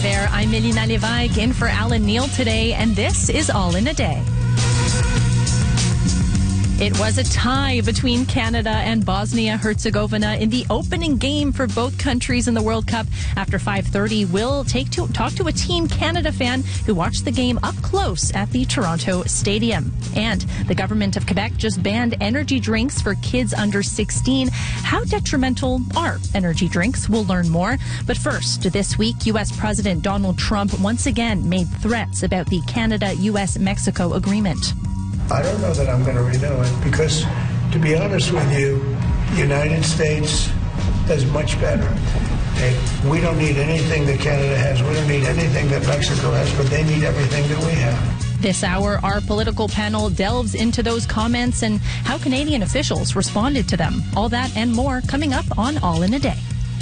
there. I'm Melina Levesque in for Alan Neal today, and this is All in a Day. It was a tie between Canada and Bosnia-Herzegovina in the opening game for both countries in the World Cup. After 5:30, we'll talk to a Team Canada fan who watched the game up close at the Toronto Stadium. And the government of Quebec just banned energy drinks for kids under 16. How detrimental are energy drinks? We'll learn more. But first, this week, U.S. President Donald Trump once again made threats about the Canada-U.S.-Mexico agreement. I don't know that I'm going to renew it because, to be honest with you, the United States does much better. We don't need anything that Canada has. We don't need anything that Mexico has, but they need everything that we have. This hour, our political panel delves into those comments and how Canadian officials responded to them. All that and more coming up on All in a Day.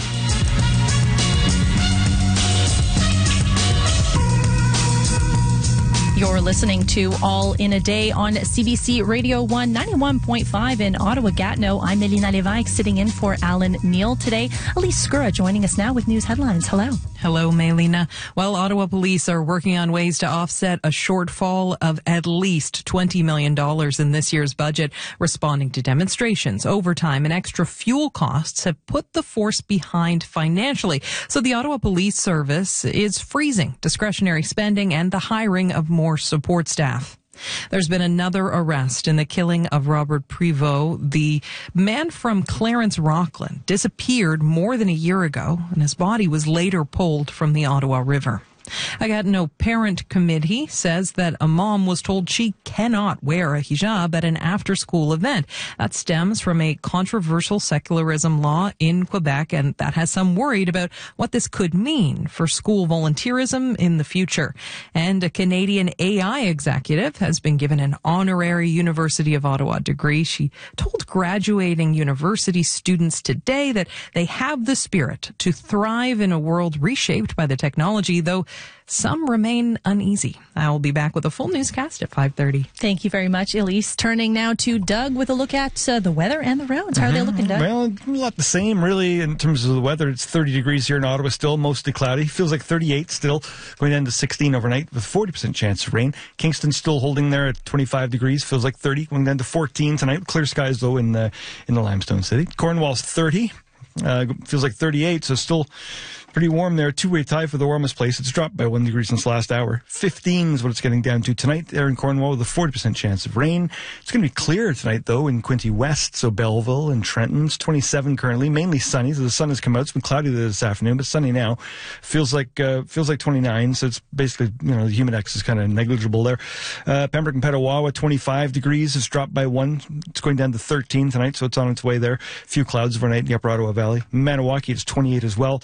You're listening to All in a Day on CBC Radio 1, 91.5 in Ottawa-Gatineau. I'm Melina Levesque, sitting in for Alan Neal today. Elise Skura joining us now with news headlines. Hello. Hello, Melina. Well, Ottawa police are working on ways to offset a shortfall of at least $20 million in this year's budget. Responding to demonstrations, overtime, and extra fuel costs have put the force behind financially. So the Ottawa Police Service is freezing discretionary spending and the hiring of more support staff. There's been another arrest in the killing of Robert Prévost. The man from Clarence, Rockland, disappeared more than a year ago, and his body was later pulled from the Ottawa River. A Gatineau parent committee says that a mom was told she cannot wear a hijab at an after-school event. That stems from a controversial secularism law in Quebec, and that has some worried about what this could mean for school volunteerism in the future. And a Canadian AI executive has been given an honorary University of Ottawa degree. She told graduating university students today that they have the spirit to thrive in a world reshaped by the technology, though some remain uneasy. I'll be back with a full newscast at 5:30. Thank you very much, Elise. Turning now to Doug with a look at the weather and the roads. How are they looking, Doug? Well, a lot the same, really, in terms of the weather. It's 30 degrees here in Ottawa, still mostly cloudy. Feels like 38 still, going down to 16 overnight with 40% chance of rain. Kingston still holding there at 25 degrees. Feels like 30, going down to 14 tonight. Clear skies, though, in the Limestone City. Cornwall's 30. Feels like 38, so still pretty warm there. Two-way tie for the warmest place. It's dropped by 1 degree since last hour. 15 is what it's getting down to tonight there in Cornwall with a 40% chance of rain. It's going to be clear tonight, though, in Quinte West, so Belleville and Trenton's 27 currently, mainly sunny. So the sun has come out. It's been cloudy this afternoon, but sunny now. Feels like 29, so it's basically, the humidex is kind of negligible there. Pembroke and Petawawa, 25 degrees. It's dropped by 1. It's going down to 13 tonight, so it's on its way there. A few clouds overnight in the Upper Ottawa Valley. Maniwaki, it's 28 as well.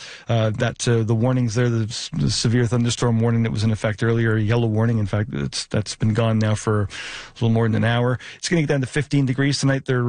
The warnings there, the severe thunderstorm warning that was in effect earlier, yellow warning, in fact, that's been gone now for a little more than an hour. It's going to get down to 15 degrees tonight. They're